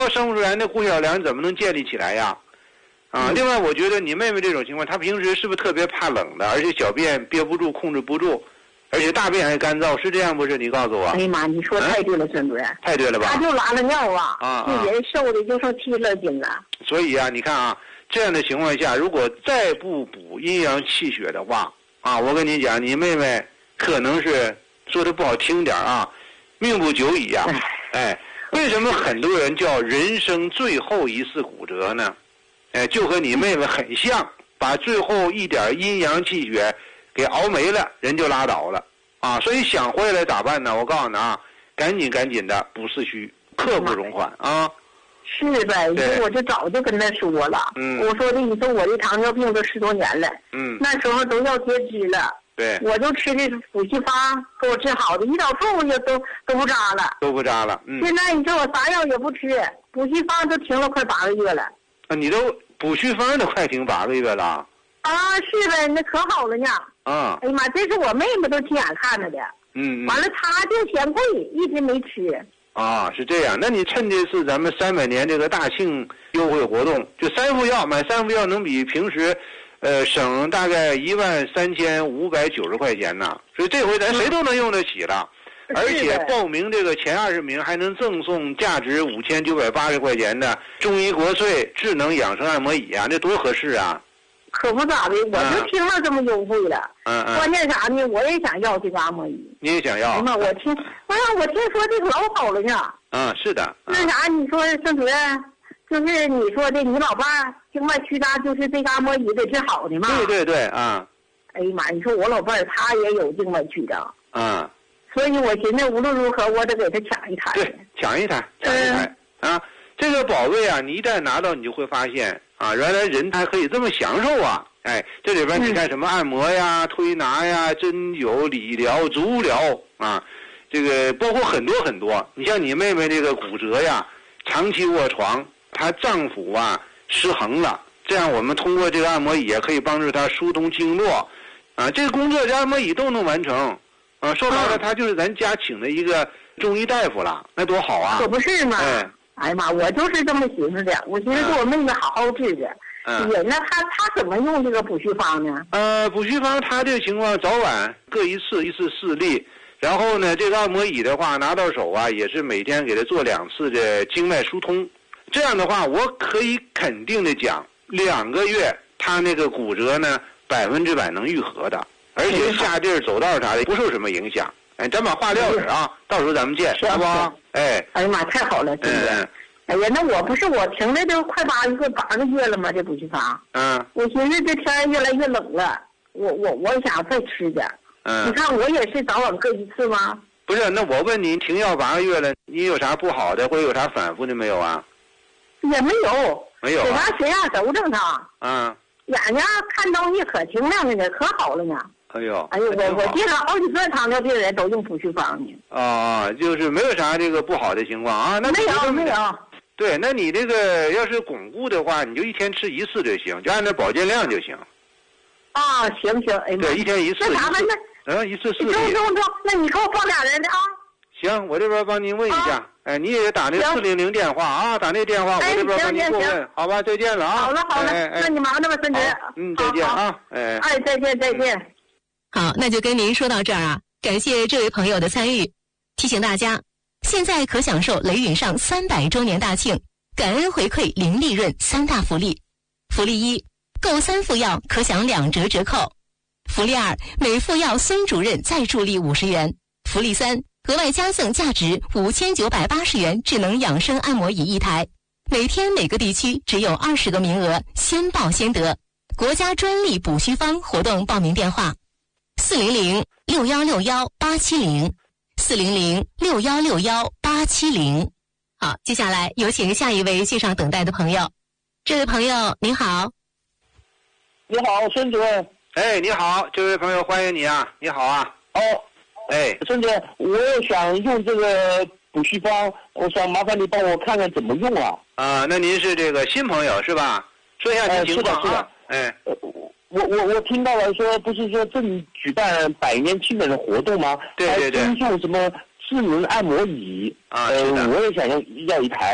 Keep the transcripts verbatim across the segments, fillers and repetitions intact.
生不出来，那骨小梁怎么能建立起来呀？啊， 嗯、 另外我觉得你妹妹这种情况，她平时是不是特别怕冷的，而且小便憋不住，控制不住，而且大便还干燥，是这样不是？你告诉我。 哎呀妈，你说太对了，孙主任。 太对了吧？ 她就拉了尿啊， 啊这人瘦的就剩七十斤了。 所以啊，你看啊，这样的情况下，如果再不补阴阳气血的话，啊，我跟你讲，你妹妹可能是说的不好听点啊，命不久矣呀、啊。哎，为什么很多人叫人生最后一次骨折呢？哎，就和你妹妹很像，把最后一点阴阳气血给熬没了，人就拉倒了啊。所以想回来咋办呢？我告诉你啊，赶紧赶紧的补四虚，刻不容缓啊。 是呗，我这早就跟他说了。 嗯， 我说的，你说我这糖尿病都十多年了。 嗯， 那时候都要截肢了。 对， 我就吃这补气方给我治好的，胰岛素也都都不扎了， 都不扎了。嗯， 现在你说我啥药也不吃，补气方都停了快八个月了。 啊，你都补气方都快停八个月了。 啊，是呗，那可好了呢。 啊， 哎呀妈，这是我妹妹都亲眼看着的。 嗯， 完了，她就嫌贵，一直没吃。 啊，是这样。那你趁这次咱们三百年这个大庆优惠活动，就三副药买三副药能比平时，呃，省大概一万三千五百九十块钱呢。所以这回咱谁都能用得起了，嗯、而且报名这个前二十名还能赠送价值五千九百八十块钱的中医国粹智能养生按摩椅啊，那多合适啊！ 可不咋的，我就听了这么优惠了。嗯嗯。关键啥呢？我也想要这个按摩椅。 你也想要？ 哎妈，我听，哎呀，我听说这个老好了呢。 嗯，是的。 那啥，你说孙主任，就是你说的，你老伴静脉曲张，就是这个按摩椅给治好的嘛？ 对对对，啊。 哎呀妈，你说我老伴他也有静脉曲张。 嗯。 所以我寻思无论如何，我得给他抢一台。 对，抢一台，抢一台、嗯、啊！这个宝贝啊，你一旦拿到，你就会发现。啊，原来人还可以这么享受啊！哎，这里边你看什么按摩呀、推拿呀、针灸、理疗、足疗啊，这个包括很多很多。你像你妹妹这个骨折呀，长期卧床，她脏腑啊失衡了，这样我们通过这个按摩椅也可以帮助她疏通经络，啊，这个工作这按摩椅都能完成，啊，说白了，她就是咱家请的一个中医大夫了，那多好啊！ 可不是嘛！ 哎。 哎呀妈，我就是这么寻思的，我寻思给我妹妹好好治治。嗯。也那她她怎么用这个补虚方呢？ 呃，补虚方她这个情况早晚各一次，一次四粒。然后呢，这个按摩椅的话拿到手啊，也是每天给她做两次的经脉疏通。这样的话，我可以肯定的讲，两个月她那个骨折呢，百分之百能愈合的，而且下地儿走道啥的不受什么影响。哎，咱把话撂这啊，到时候咱们见，好不好？哎， 哎呀妈，太好了，真的。哎呀，那我不是我停了都快八个八个月了吗？这补气方。嗯。我寻思这天越来越冷了，我我我想再吃点。嗯。你看我也是早晚各一次吗？ 不是，那我问你，停药八个月了，你有啥不好的或者有啥反复的没有啊？ 也没有。 没有、啊。 血压血压都正常。 嗯。 眼睛看东西可清亮了呢，可好了呢。 哎呦， 哎呦，我我见了好几个糖尿病人都用补虚方呢。 啊，就是没有啥这个不好的情况啊。那没有没有。 对，那你这个要是巩固的话，你就一天吃一次就行，就按照保健量就行。 啊，行行，哎。 对，一天一次。 那啥吧，那嗯，一次四粒。 中中中，那你给我报俩人的啊。 行，我这边帮您问一下，啊、哎，你也打那四零零电话啊，打那电话，我这边帮您过问，好吧？再见了啊。 好了好了， 哎哎、 那你忙着吧，孙主任。 嗯，再见啊，哎。 哎，再见再见。 好，那就跟您说到这儿啊，感谢这位朋友的参与。提醒大家，现在可享受雷允上三百周年大庆，感恩回馈零利润三大福利。福利一，购三副药可享两折折扣。福利二，每副药孙主任再助力五十元。福利三，额外加赠价值五千九百八十元智能养生按摩椅一台。每天每个地区只有二十个名额，先报先得。国家专利补虚方活动报名电话。四零零六幺六幺八七零，四零零六幺六幺八七零。好，接下来有请下一位线上等待的朋友。这位朋友您好。 你好，孙主任。 哎，你好，这位朋友欢迎你啊，你好啊。 哦， 哎， 孙主任，我想用这个补虚方，我想麻烦你帮我看看怎么用啊。 啊，那您是这个新朋友是吧？说一下您情况啊。 是的，是的。 哎。 呃我我我听到了说，不是说正举办百年庆典的活动吗？ 对对对。 还赠送什么智能按摩椅？ 啊， 呃，我也想要要一台。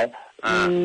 嗯。